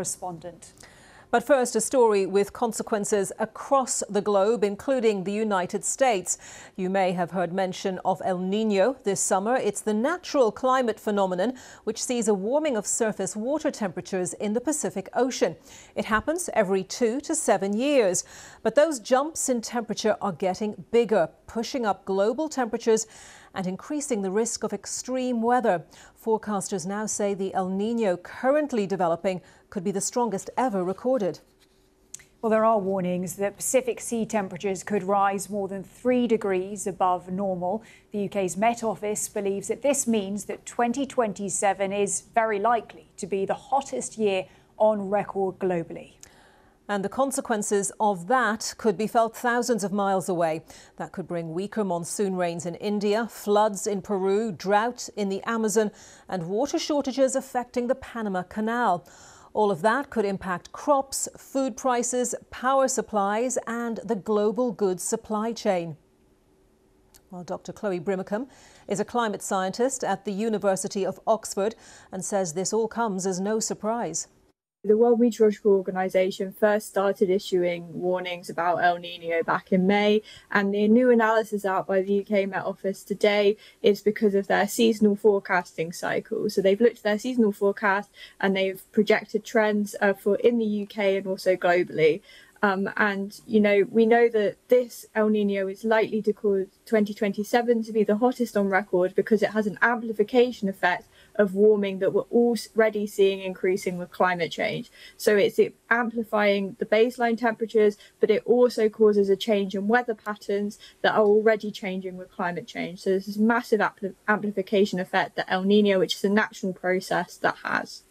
correspondent. But first, a story with consequences across the globe, including the United States. You may have heard mention of El Niño this summer. It's the natural climate phenomenon which sees a warming of surface water temperatures in the Pacific Ocean. It happens every 2 to 7 years. But those jumps in temperature are getting bigger, pushing up global temperatures and increasing the risk of extreme weather. Forecasters now say the El Niño currently developing could be the strongest ever recorded. Well, there are warnings that Pacific sea temperatures could rise more than 3 degrees above normal. The UK's Met Office believes that this means that 2027 is very likely to be the hottest year on record globally. And the consequences of that could be felt thousands of miles away. That could bring weaker monsoon rains in India, floods in Peru, drought in the Amazon, and water shortages affecting the Panama Canal. All of that could impact crops, food prices, power supplies, and the global goods supply chain. Well, Dr. Chloe Brimacombe is a climate scientist at the University of Oxford and says this all comes as no surprise. The World Meteorological Organization first started issuing warnings about El Niño back in May, and the new analysis out by the UK Met Office today is because of their seasonal forecasting cycle. So they've looked at their seasonal forecast and they've projected trends for in the UK and also globally. We know that this El Niño is likely to cause 2027 to be the hottest on record because it has an amplification effect of warming that we're already seeing increasing with climate change. So it's amplifying the baseline temperatures, but it also causes a change in weather patterns that are already changing with climate change. So there's this massive amplification effect that El Niño, which is a natural process, that has.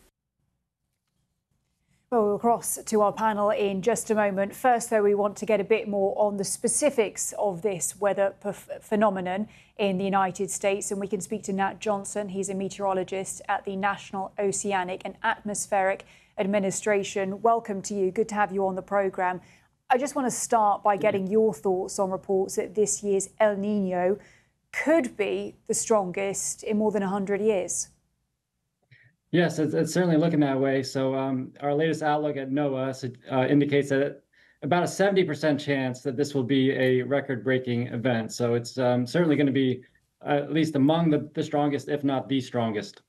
Well, we'll cross to our panel in just a moment. First, though, we want to get a bit more on the specifics of this weather phenomenon in the United States. And we can speak to Nat Johnson. He's a meteorologist at the National Oceanic and Atmospheric Administration. Welcome to you. Good to have you on the programme. I just want to start by getting your thoughts on reports that this year's El Niño could be the strongest in more than 100 years. Yes, it's certainly looking that way. So our latest outlook at NOAA indicates that about a 70% chance that this will be a record-breaking event. So it's certainly going to be at least among the strongest, if not the strongest.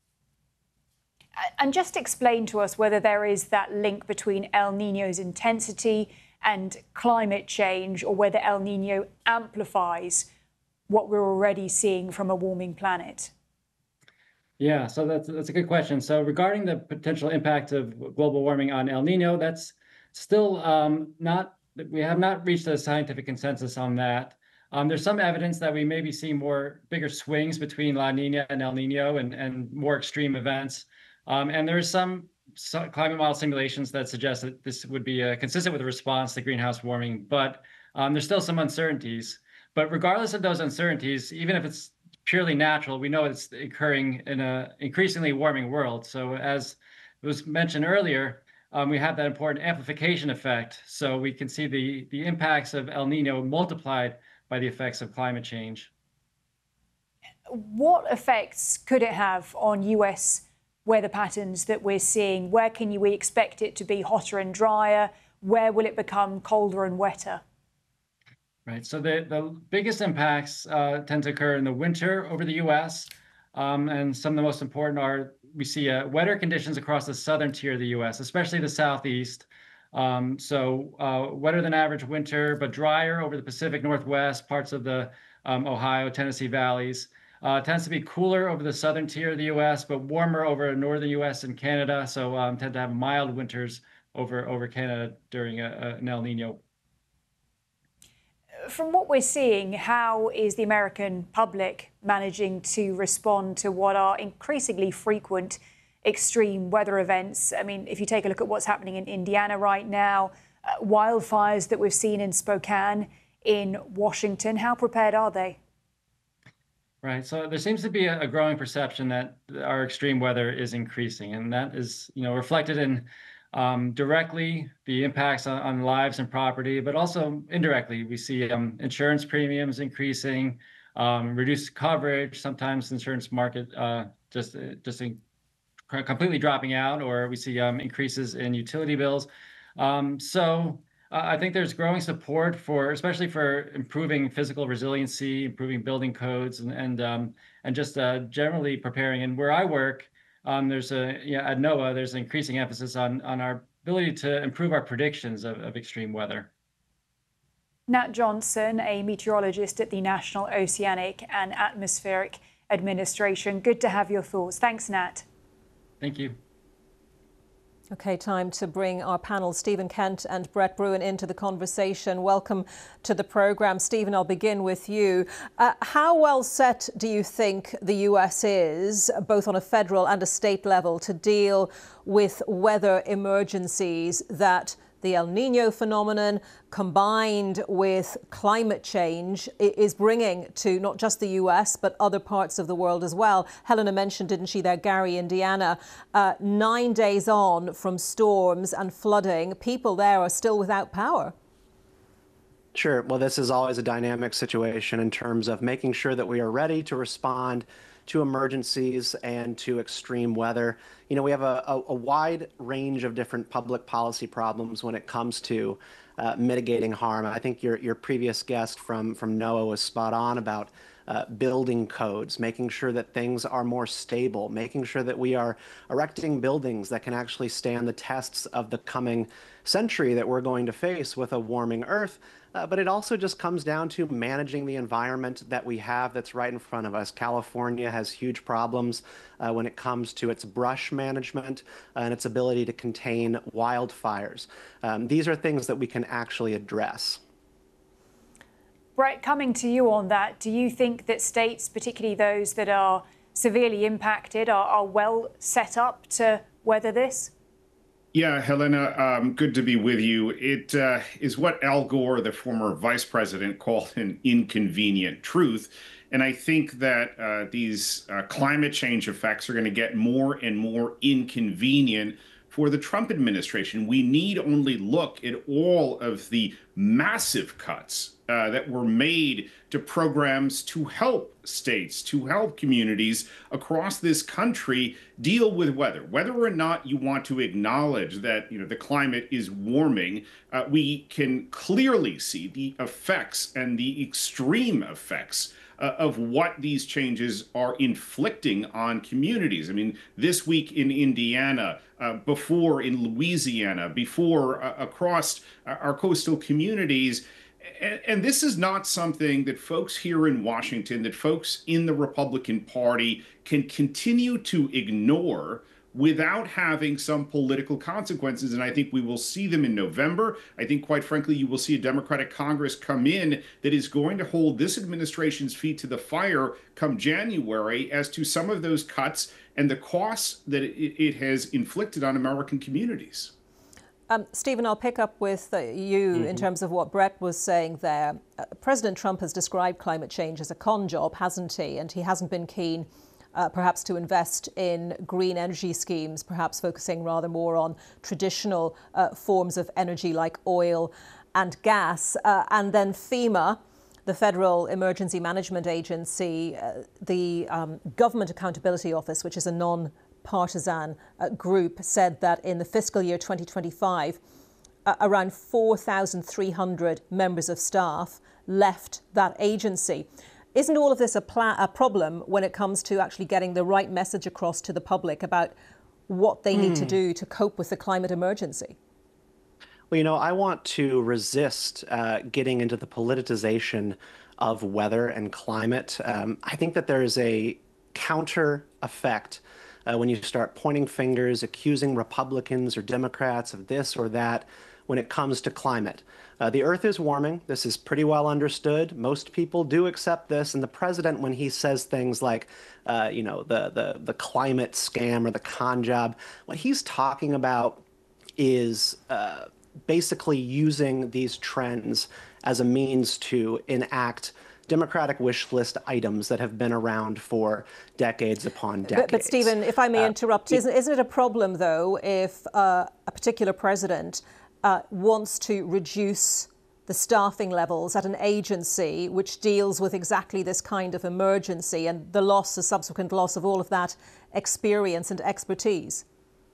And just explain to us whether there is that link between El Niño's intensity and climate change, or whether El Niño amplifies what we're already seeing from a warming planet. Yeah, so that's a good question. So regarding the potential impact of global warming on El Niño, that's still we have not reached a scientific consensus on that. There's some evidence that we maybe see bigger swings between La Nina and El Niño and more extreme events. And there's some climate model simulations that suggest that this would be consistent with a response to greenhouse warming, but there's still some uncertainties. But regardless of those uncertainties, even if it's purely natural, we know it's occurring in an increasingly warming world. So as was mentioned earlier, we have that important amplification effect. So we can see the impacts of El Niño multiplied by the effects of climate change. What effects could it have on US weather patterns that we're seeing? Where can we expect it to be hotter and drier? Where will it become colder and wetter? Right. So the biggest impacts tend to occur in the winter over the U.S. And some of the most important are we see wetter conditions across the southern tier of the U.S., especially the southeast. Wetter than average winter, but drier over the Pacific Northwest, parts of the Ohio, Tennessee valleys. Tends to be cooler over the southern tier of the U.S., but warmer over northern U.S. and Canada. So tend to have mild winters over Canada during an El Niño. From what we're seeing, how is the American public managing to respond to what are increasingly frequent extreme weather events? I mean, if you take a look at what's happening in Indiana right now, wildfires that we've seen in Spokane, in Washington, how prepared are they? Right. So there seems to be a growing perception that our extreme weather is increasing, and that is, reflected in directly the impacts on lives and property, but also indirectly we see insurance premiums increasing, reduced coverage. Sometimes the insurance market just completely dropping out, or we see increases in utility bills. I think there's growing support for, especially for improving physical resiliency, improving building codes, and just generally preparing. And where I work, there's at NOAA, there's an increasing emphasis on our ability to improve our predictions of extreme weather. Nat Johnson, a meteorologist at the National Oceanic and Atmospheric Administration. Good to have your thoughts. Thanks, Nat. Thank you. Okay, time to bring our panel, Stephen Kent and Brett Bruen, into the conversation. Welcome to the programme. Stephen, I'll begin with you. How well set do you think the US is, both on a federal and a state level, to deal with weather emergencies that the El Nino phenomenon, combined with climate change, is bringing to not just the US, but other parts of the world as well? Helena mentioned, didn't she, there, Gary, Indiana, 9 days on from storms and flooding, people there are still without power. Sure. Well, this is always a dynamic situation in terms of making sure that we are ready to respond to emergencies and to extreme weather. You know, we have a wide range of different public policy problems when it comes to mitigating harm. I think your previous guest from NOAA was spot on about building codes, making sure that things are more stable, making sure that we are erecting buildings that can actually stand the tests of the coming century that we're going to face with a warming Earth. But it also just comes down to managing the environment that we have that's right in front of us. California has huge problems when it comes to its brush management and its ability to contain wildfires. These are things that we can actually address. Brett, coming to you on that, do you think that states, particularly those that are severely impacted, are well set up to weather this? Yeah, Helena, good to be with you. It is what Al Gore, the former vice president, called an inconvenient truth. And I think that these climate change effects are going to get more and more inconvenient for the Trump administration. We need only look at all of the massive cuts that were made to programs to help states, to help communities across this country deal with weather. Whether or not you want to acknowledge that the climate is warming, we can clearly see the effects and the extreme effects of what these changes are inflicting on communities. I mean, this week in Indiana, before in Louisiana, before across our coastal communities. And this is not something that folks here in Washington, that folks in the Republican Party can continue to ignore without having some political consequences. And I think we will see them in November. I think, quite frankly, you will see a Democratic Congress come in that is going to hold this administration's feet to the fire come January as to some of those cuts and the costs that it has inflicted on American communities. Stephen, I'll pick up with you in terms of what Brett was saying there. President Trump has described climate change as a con job, hasn't he? And he hasn't been keen perhaps to invest in green energy schemes, perhaps focusing rather more on traditional forms of energy like oil and gas. And then FEMA, the Federal Emergency Management Agency, the Government Accountability Office, which is a non-partisan group, said that in the fiscal year 2025, around 4,300 members of staff left that agency. Isn't all of this a problem when it comes to actually getting the right message across to the public about what they need to do to cope with the climate emergency? Well, I want to resist getting into the politicization of weather and climate. I think that there is a counter effect when you start pointing fingers, accusing Republicans or Democrats of this or that when it comes to climate. The Earth is warming. This is pretty well understood. Most people do accept this. And the president, when he says things like, the climate scam or the con job, what he's talking about is basically using these trends as a means to enact Democratic wish list items that have been around for decades upon decades. But Stephen, if I may interrupt, isn't it a problem, though, if a particular president wants to reduce the staffing levels at an agency which deals with exactly this kind of emergency and the subsequent loss of all of that experience and expertise?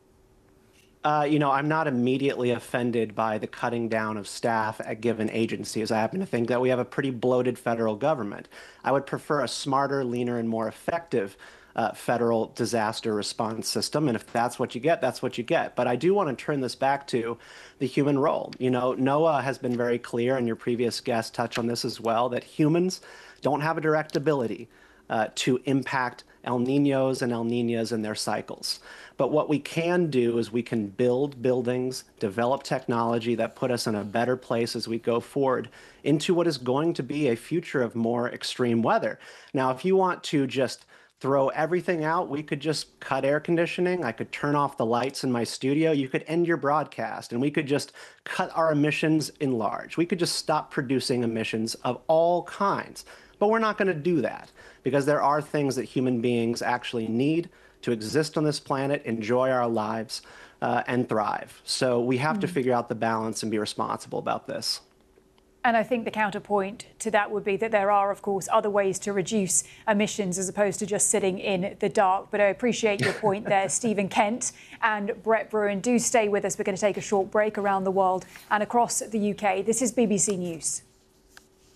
I'm not immediately offended by the cutting down of staff at given agencies. I happen to think that we have a pretty bloated federal government. I would prefer a smarter, leaner, and more effective federal disaster response system. And if that's what you get, that's what you get. But I do want to turn this back to the human role. NOAA has been very clear, and your previous guest touched on this as well, that humans don't have a direct ability to impact El Niños and El Niñas and their cycles. But what we can do is we can build buildings, develop technology that put us in a better place as we go forward into what is going to be a future of more extreme weather. Now, if you want to just throw everything out, we could just cut air conditioning. I could turn off the lights in my studio. You could end your broadcast, and we could just cut our emissions in large. We could just stop producing emissions of all kinds. But we're not going to do that because there are things that human beings actually need to exist on this planet, enjoy our lives, and thrive. So we have to figure out the balance and be responsible about this. And I think the counterpoint to that would be that there are, of course, other ways to reduce emissions as opposed to just sitting in the dark. But I appreciate your point there, Stephen Kent and Brett Bruen. Do stay with us. We're going to take a short break around the world and across the UK. This is BBC News.